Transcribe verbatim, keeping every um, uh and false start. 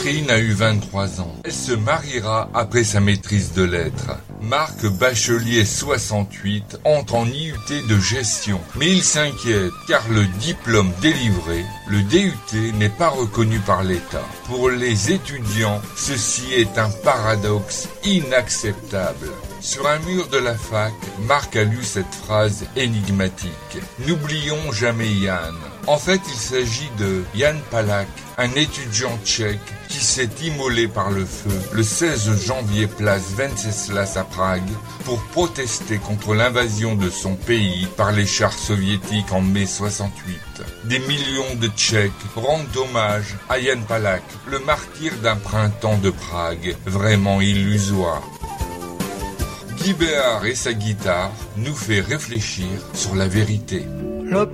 Catherine a eu vingt-trois ans. Elle se mariera après sa maîtrise de lettres. Marc Bachelier, soixante-huit, entre en I U T de gestion. Mais il s'inquiète car le diplôme délivré, le D U T, n'est pas reconnu par l'État. Pour les étudiants, ceci est un paradoxe inacceptable. Sur un mur de la fac, Marc a lu cette phrase énigmatique. « N'oublions jamais Yann ». En fait, il s'agit de Jan Palach, un étudiant tchèque qui s'est immolé par le feu le seize janvier place Venceslas à Prague pour protester contre l'invasion de son pays par les chars soviétiques en mai soixante-huit. Des millions de Tchèques rendent hommage à Jan Palach, le martyr d'un printemps de Prague vraiment illusoire. Guy Béard et sa guitare nous fait réfléchir sur la vérité.